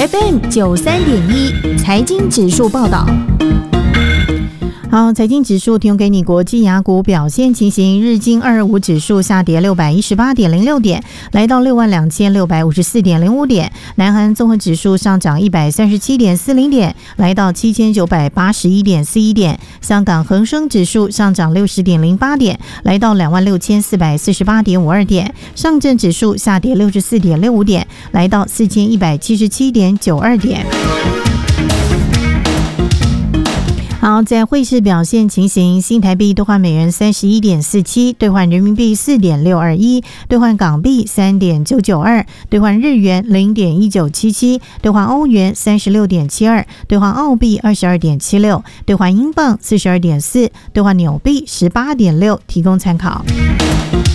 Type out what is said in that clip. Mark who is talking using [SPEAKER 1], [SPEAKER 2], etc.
[SPEAKER 1] FM93.1财经指数报道。好，财经指数提供给你国际雅股表现情形。日经225指数下跌618.06点，来到62654.05点。南韩综合指数上涨137.40点，来到7981.41点。香港恒生指数上涨60.08点，来到26448.52点。上证指数下跌64.65点，来到4177.92点。好，在汇市表现情形，新台币兑换美元31.47，兑换人民币4.621，兑换港币3.992，兑换日元0.1977，兑换欧元36.72，兑换澳币22.76，兑换英镑42.4，兑换纽币18.6，提供参考。